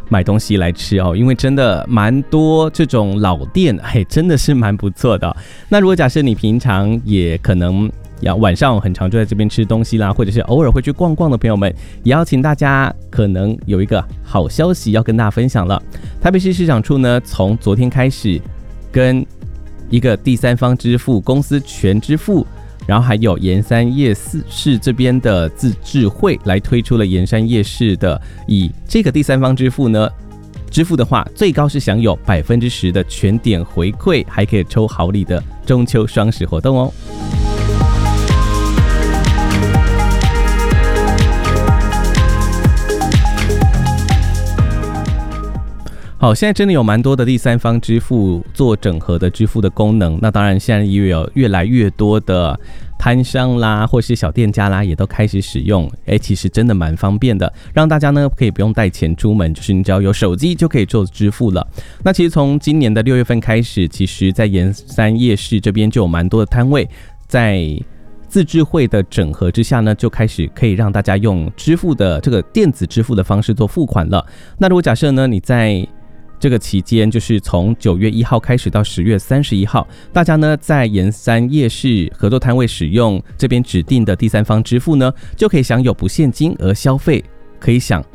买东西来吃哦，因为真的蛮多这种老店，真的是蛮不错的。那如果假设你平常也可能晚上很常就在这边吃东西啦，或者是偶尔会去逛逛的朋友们，也要请大家可能有一个好消息要跟大家分享了。台北市市长处呢，从昨天开始跟一个第三方支付公司全支付，然后还有盐山夜市这边的自治会来推出了盐山夜市的，以这个第三方支付呢，支付的话最高是享有 10% 的全点回馈，还可以抽好礼的中秋双十活动哦。好，现在真的有蛮多的第三方支付做整合的支付的功能，那当然现在也有越来越多的摊商啦，或是小店家啦，也都开始使用，其实真的蛮方便的，让大家呢可以不用带钱出门，就是你只要有手机就可以做支付了。那其实从今年的6月份开始，其实在盐山夜市这边就有蛮多的摊位，在自治会的整合之下呢，就开始可以让大家用支付的这个电子支付的方式做付款了。那如果假设呢，你在这个期间就是从9月1号开始到10月31号，大家呢在盐山夜市合作摊位使用这边指定的第三方支付呢，就可以享有不限金额消费可以享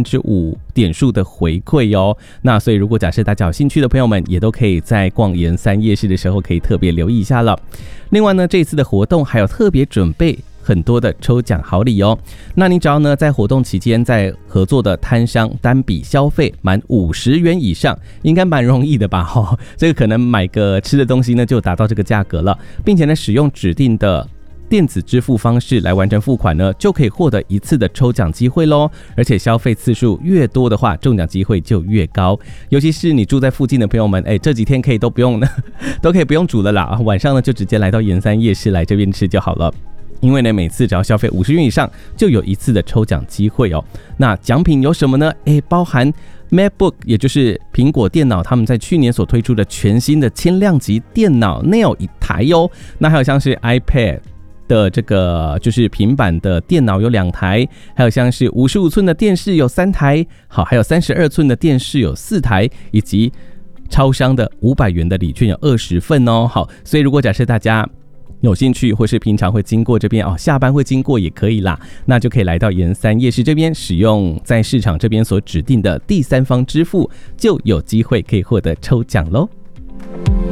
5% 点数的回馈哦。那所以如果假设大家有兴趣的朋友们，也都可以在逛盐山夜市的时候可以特别留意一下了。另外呢，这一次的活动还有特别准备很多的抽奖好礼哦。那你只要呢在活动期间在合作的摊商单笔消费满50元以上，应该蛮容易的吧这个可能买个吃的东西呢就达到这个价格了，并且呢使用指定的电子支付方式来完成付款呢，就可以获得一次的抽奖机会咯。而且消费次数越多的话，中奖机会就越高。尤其是你住在附近的朋友们，这几天可以都不用都可以不用煮了啦，晚上呢就直接来到盐山夜市来这边吃就好了。因为呢，每次只要消费50元以上，就有一次的抽奖机会哦。那奖品有什么呢？包含 MacBook， 也就是苹果电脑，他们在去年所推出的全新的轻量级电脑 Neo 一台哦。那还有像是 iPad的这个就是平板的电脑有2台，还有像是55寸的电视有3台，好，还有32寸的电视有4台，以及超商的500元的礼券有20份哦。好，所以如果假设大家有兴趣，或是平常会经过这边下班会经过也可以啦，那就可以来到盐山夜市这边，使用在市场这边所指定的第三方支付，就有机会可以获得抽奖咯。